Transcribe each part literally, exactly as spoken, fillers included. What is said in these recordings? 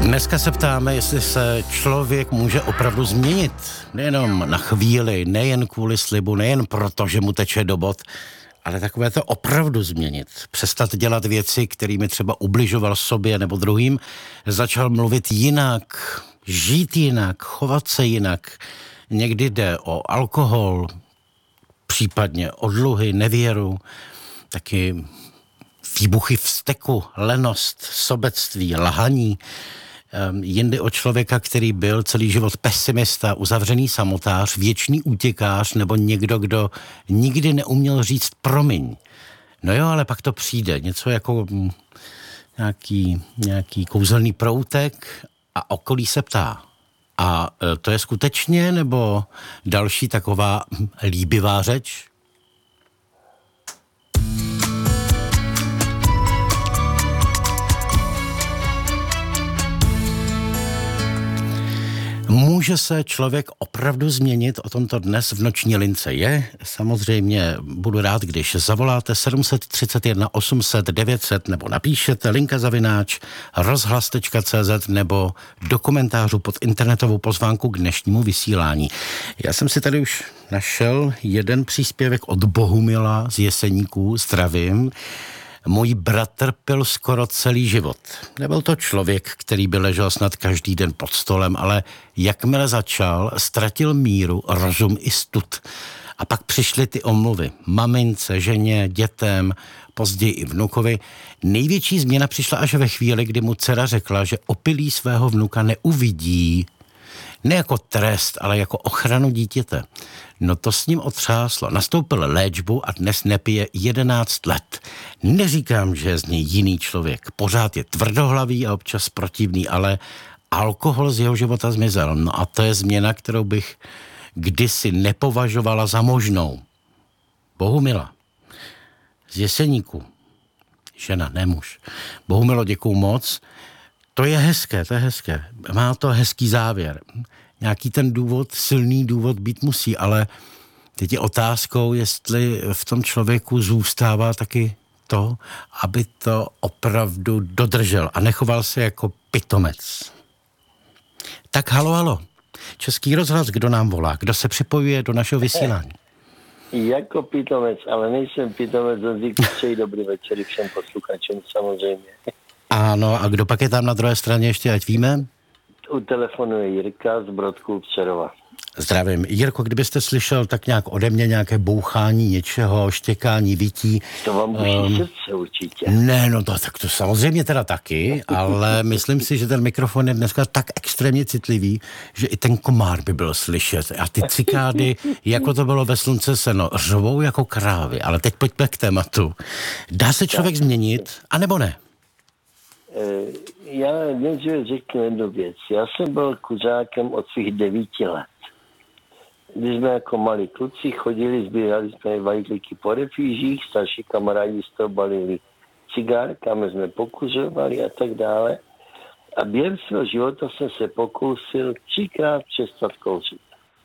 Dneska se ptáme, jestli se člověk může opravdu změnit. Nejenom na chvíli, nejen kvůli slibu, nejen proto, že mu teče do bot, ale takové to opravdu změnit. Přestat dělat věci, kterými třeba ubližoval sobě nebo druhým. Začal mluvit jinak, žít jinak, chovat se jinak. Někdy jde o alkohol, případně o dluhy, nevěru, taky výbuchy vzteku, lenost, sobectví, lhaní. Jindy o člověka, který byl celý život pesimista, uzavřený samotář, věčný útěkář nebo někdo, kdo nikdy neuměl říct promiň. No jo, ale pak to přijde. Něco jako nějaký, nějaký kouzelný proutek a okolí se ptá. A to je skutečně nebo další taková líbivá řeč? Může se člověk opravdu změnit? O tomto dnes v Noční lince je. Samozřejmě budu rád, když zavoláte sedm tři jedna osm set devět set nebo napíšete linka zavináč rozhlas tečka cé zet nebo do komentářů pod internetovou pozvánku k dnešnímu vysílání. Já jsem si tady už našel jeden příspěvek od Bohumila z Jeseníků. Zdravím. Můj bratr pil skoro celý život. Nebyl to člověk, který by ležel snad každý den pod stolem, ale jakmile začal, ztratil míru, rozum i stud. A pak přišly ty omluvy. Mamince, ženě, dětem, později i vnukovi. Největší změna přišla až ve chvíli, kdy mu dcera řekla, že opilý svého vnuka neuvidí. Ne jako trest, ale jako ochranu dítěte. No to s ním otřáslo. Nastoupil léčbu a dnes nepije jedenáct let. Neříkám, že je z něj jiný člověk. Pořád je tvrdohlavý a občas protivný, ale alkohol z jeho života zmizel. No a to je změna, kterou bych kdysi nepovažovala za možnou. Bohumila z Jeseníku. Žena, ne muž. Bohumilo, děkuju moc. To je hezké, to je hezké. Má to hezký závěr. Nějaký ten důvod, silný důvod být musí, ale teď je otázkou, jestli v tom člověku zůstává taky to, aby to opravdu dodržel a nechoval se jako pitomec. Tak halo, halo. Český rozhlas, kdo nám volá? Kdo se připojuje do našeho vysílání? Jako pitomec, ale nejsem pitomec, Honzíku, přeji dobrý večer všem posluchačům samozřejmě. Ano, a kdo pak je tam na druhé straně ještě, ať víme? U telefonu je Jirka z Brodků Přerova. Zdravím. Jirko, kdybyste slyšel tak nějak ode mě nějaké bouchání něčeho, štěkání, vytí. To vám buší um, srdce určitě. Ne, no to, tak to samozřejmě teda taky, ale myslím si, že ten mikrofon je dneska tak extrémně citlivý, že i ten komár by byl slyšet. A ty cikády, jako to bylo ve Slunce seno, řvou jako krávy. Ale teď pojďme k tématu. Dá se člověk tak změnit, anebo ne? Já nejdříve řeknu jednu věc. Já jsem byl kuřákem od svých devíti let. Když jsme jako malí kluci chodili, sbírali jsme vajtlíky po refýžích, starší kamarádi z toho balili cigárkami, jsme pokuřovali a tak dále. A během svého života jsem se pokusil třikrát přestat kouřit.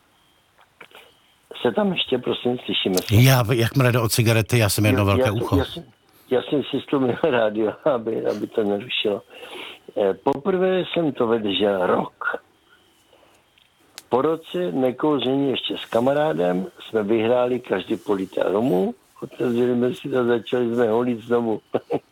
Se tam ještě, prosím, slyšíme se? Já, jakmile jde o cigarety, já jsem jedno velké já, ucho. Já, já, Já jsem si stlumil rádio, aby, aby to nerušilo. Poprvé jsem to vydržel rok. Po roce nekouření ještě s kamarádem jsme vyhráli každý po litr romu, otevřeli jsme si to, začali jsme holit znovu.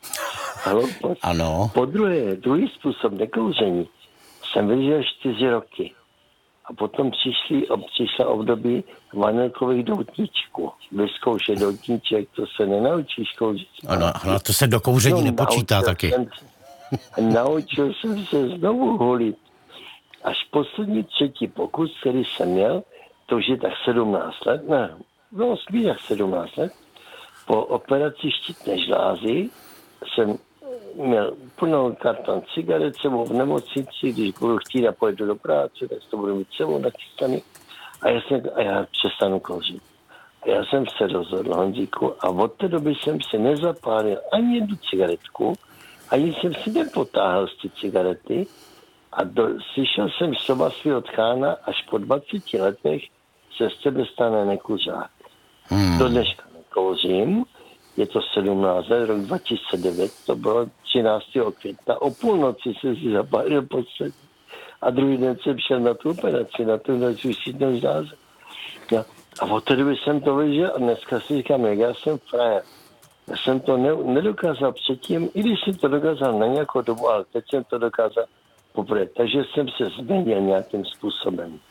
Ano. Po druhé, druhý způsob nekouření jsem vydržel čtyři roky. A potom přišli, přišla období vanilkových doutníčků. Vyzkoušet doutníček, to se nenaučíš kouřit. Ano, ano, to se do kouření no, nepočítá taky. Jsem, naučil jsem se znovu holit. Až poslední třetí pokus, který jsem měl, to už je tak sedmnáct let, ne, no spíš jak sedmnáct let, po operaci štítné žlázy jsem měl plnou karton cigaret sebou v nemocnici, když budu chtít a pojedu do práce, tak to budu mít sebou nachystaný a já, jsem, a já přestanu kouřit. A já jsem se rozhodl, Honzíku, a od té doby jsem si nezapálil ani jednu cigaretku, ani jsem si nepotáhl z ty cigarety a do, slyšel jsem slova svého tchána, až po dvaceti letech se z tebe stane nekuřák. Hmm. Do dneška nekouřím, je to sedmnáct let, rok dva tisíce devět, to bylo třináctého května, o půlnoci jsem si zapálil poslední. A druhý den jsem šel na tu operaci, na tu suicidnou zázrak. No, a od té doby jsem to vyžil a dneska si říkám, jak já jsem frajer. Já jsem to ne, nedokázal předtím, i když jsem to dokázal na nějakou dobu, ale teď jsem to dokázal poprvé. Takže jsem se změnil nějakým způsobem.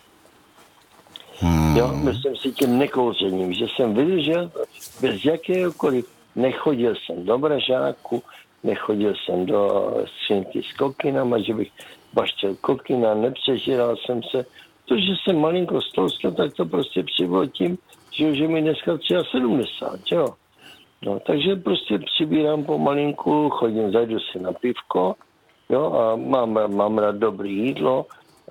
Hmm. Jo, myslím si tím nekouřením, že jsem vydržel bez jakéhokoliv, nechodil jsem do mražáku, nechodil jsem do skřínky s kokinama, že bych baštěl kokina, nepřežíral jsem se. To, že jsem malinko stloustl, tak to prostě přibylo tím, že už je mi dneska třeba sedmdesát, jo. No, takže prostě přibírám pomalinku, chodím, zajdu si na pivko, jo, a mám, mám rád dobré jídlo,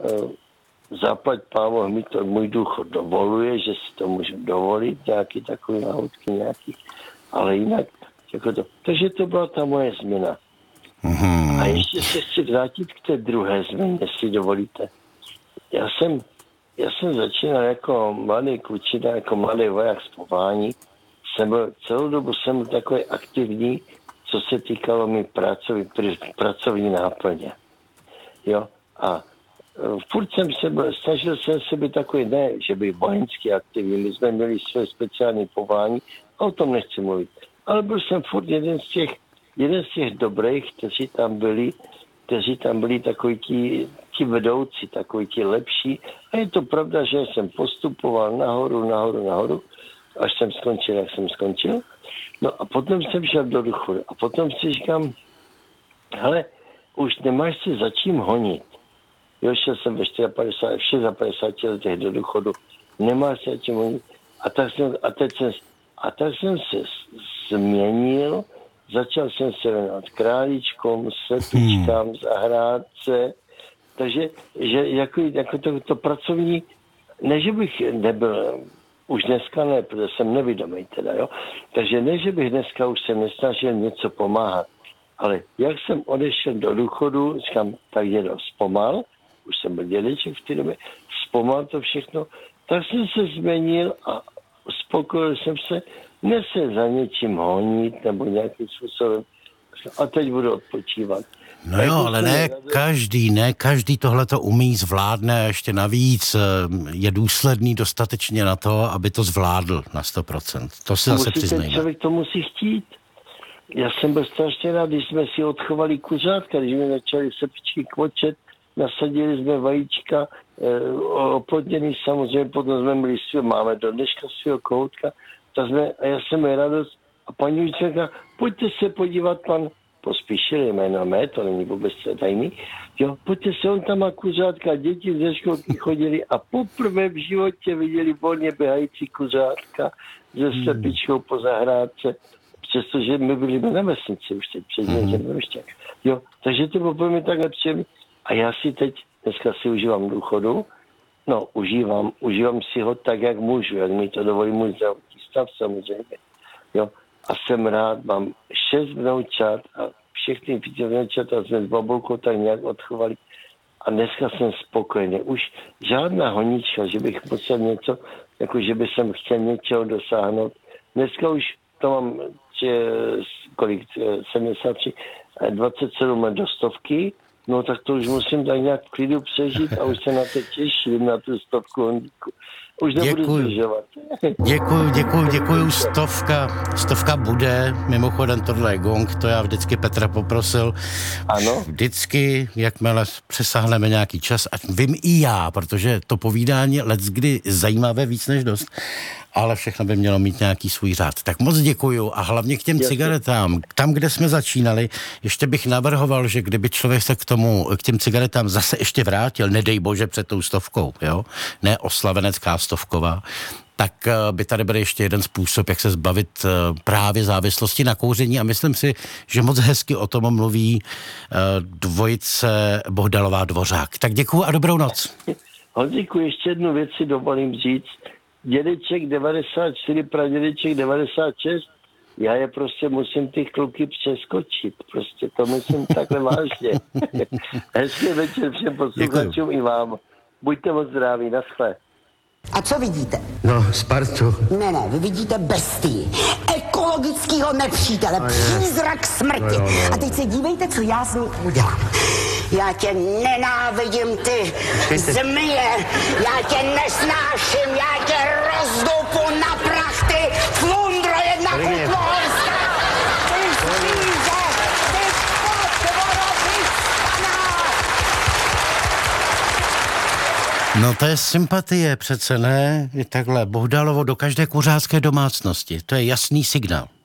zaplať pámo, mi to můj důchod dovoluje, že si to můžu dovolit, nějaký takový náhodky nějaký, ale jinak, jako to. Takže to byla ta moje změna. Mm-hmm. A ještě se chci vrátit k té druhé změně, jestli dovolíte. Já jsem, já jsem začínal jako mladý klučina, jako mladý voják z povolání. Jsem byl, celou dobu jsem byl takový aktivní, co se týkalo mi pracovní, pracovní náplně. Jo, a furt jsem se byl, snažil jsem se být takový, ne, že by vojenský aktivní, my jsme měli své speciální povolání, a o tom nechci mluvit. Ale byl jsem furt jeden z těch, jeden z těch dobrých, kteří tam byli, kteří tam byli takový ti, ti vedoucí, takový ti lepší. A je to pravda, že jsem postupoval nahoru, nahoru, nahoru, až jsem skončil, jak jsem skončil. No a potom jsem šel do důchodu. A potom si říkám, hele, už nemáš si za čím honit. Jo, šel jsem ve padesát čtyři, v padesáti letech do důchodu. Nemáš si za čím honit. A tak jsem, a teď jsem, a tak jsem se změnil, začal jsem se věnovat králíčkům, slepičkám, zahrádce. Takže že jako, jako to, to pracovní, ne, že bych nebyl, už dneska ne, protože jsem nevědomý teda, jo. Takže ne, že bych dneska už se nesnažil něco pomáhat. Ale jak jsem odešel do důchodu, říkám, tak je to zpomal, už jsem byl dědeček v té době, zpomal to všechno, tak jsem se změnil a uspokojil jsem se, ne se za něčím honit nebo nějakým způsobem. A teď budu odpočívat. No jo, ale ne každý, ne každý tohleto umí, zvládne a ještě navíc je důsledný dostatečně na to, aby to zvládl na sto procent. To si zase přiznejme. Člověk to musí chtít. Já jsem byl strašně rád, když jsme si odchovali kuřátka, když jsme začali sepičky kvočet, nasadili jsme vajíčka, oplodněný samozřejmě, potom jsme byli svého, máme do dneška svého kohoutka, tak jsme, a já jsem měl radost a paní učitelka, pojďte se podívat, pan Pospíšil, jméno mé, to není vůbec tajný, jo, pojďte se, on tam má kuřátka, děti ze školky chodili a poprvé v životě viděli volně běhající kuřátka se slepičkou po zahrádce, přestože my byli na vesnici už teď před někem ještě. Jo, takže to bylo pro mě takhle příjemné. A já si teď, dneska si užívám důchodu, no, užívám, užívám si ho tak, jak můžu, jak mi to dovolí můj zdravotní stav samozřejmě. Jo, a jsem rád, mám šest vnoučat a všechny vnoučata jsme s babulkou tak nějak odchovali. A dneska jsem spokojený. Už žádná honička, že bych musel něco, jako že bych jsem chtěl něčeho dosáhnout. Dneska už to mám, že, kolik, sedmdesát tři, dvacet sedm let do stovky, no tak to už musím tak nějak v klidu přežít a už se na to těším, na tu stovku honíku. Už nebudu zdržovat. Děkuju, děkuju, děkuju. Stovka, stovka bude. Mimochodem, tohle je gong, to já vždycky Petra poprosil. Ano. Vždycky, jakmile přesáhneme nějaký čas, ať vím i já, protože to povídání leckdy zajímavé víc než dost, ale všechno by mělo mít nějaký svůj řád. Tak moc děkuju a hlavně k těm Jasně. cigaretám. Tam, kde jsme začínali, ještě bych navrhoval, že kdyby člověk se k tomu, k těm cigaretám zase ještě vrátil, nedej bože před tou stovkou, jo, ne oslavenecká stovková, tak by tady byl ještě jeden způsob, jak se zbavit právě závislosti na kouření a myslím si, že moc hezky o tom mluví dvojice Bohdalová Dvořák. Tak děkuju a dobrou noc. Honzíku, ještě jednu věc si dovolím říct. Dědeček devadesát čtyři, pradědeček devadesát šest, já je prostě musím ty kluky přeskočit. Prostě to myslím takhle vážně. Hezký večer všem posluchačům i vám. Buďte moc zdraví, naschle. A co vidíte? No, Spartu. Ne, ne, vy vidíte bestii, ekologického nepřítele, A přízrak smrti. No, no, no. A teď se dívejte, co já s ním udělám. Já tě nenávidím, ty zmije, já tě nesnáším, já tě rozdupu na prach, ty flundro jedna kutlohovská, ty svíře, ty potvoro vystaná. No to je sympatie přece, ne? Je takhle Bohdalovo do každé kuřácké domácnosti. To je jasný signál.